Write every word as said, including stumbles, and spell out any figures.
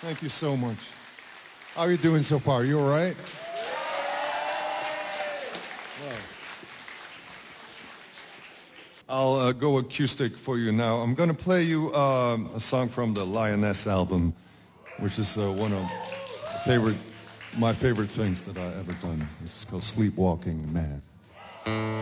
Thank you so much. How are you doing so far? You all right? Well, I'll uh, go acoustic for you now. I'm going to play you um, a song from the Lioness album, which is uh, one of favorite, my favorite things that I ever done. This is called Sleepwalking Mad.